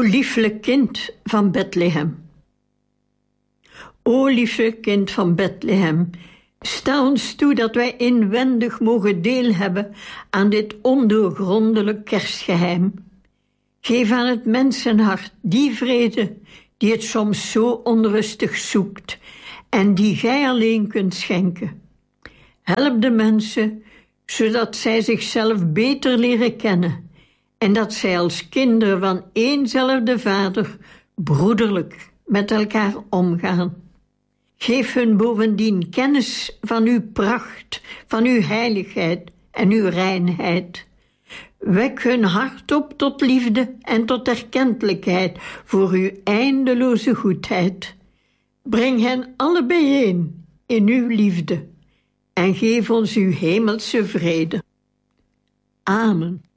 lieflijk kind van Bethlehem. O lieflijk kind van Bethlehem, sta ons toe dat wij inwendig mogen deel hebben aan dit ondoorgrondelijk kerstgeheim. Geef aan het mensenhart die vrede die het soms zo onrustig zoekt en die gij alleen kunt schenken. Help de mensen, zodat zij zichzelf beter leren kennen en dat zij als kinderen van éénzelfde Vader broederlijk met elkaar omgaan. Geef hun bovendien kennis van uw pracht, van uw heiligheid en uw reinheid. Wek hun hart op tot liefde en tot erkentelijkheid voor uw eindeloze goedheid. Breng hen alle bijeen in uw liefde en geef ons uw hemelse vrede. Amen.